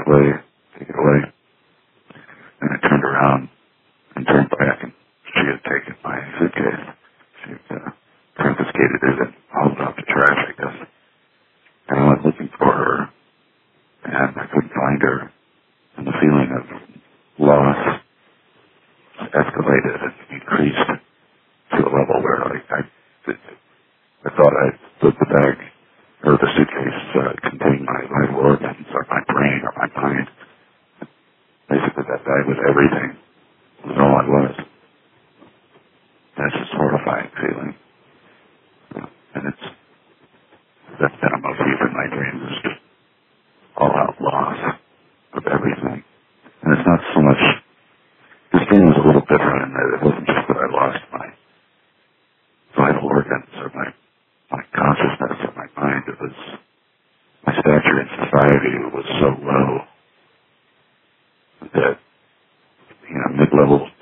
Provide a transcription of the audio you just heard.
way, take it away. And I turned around and turned back, and she had taken my suitcase. She had confiscated it and hauled it off the trash, I guess. And I went looking for her, and I couldn't find her. And the feeling of loss escalated and increased to a level where I thought I put the bag, or the suitcase contained my vital organs, or my brain, or my mind. Basically, that bag was everything. It was all I was. That's just a horrifying feeling. And that's been a motif in my dreams, is just all-out loss of everything. And it's not so much, this dream was a little different in that it wasn't just that I lost my vital organs or my consciousness or my mind. It was my stature in society was so low that, mid-level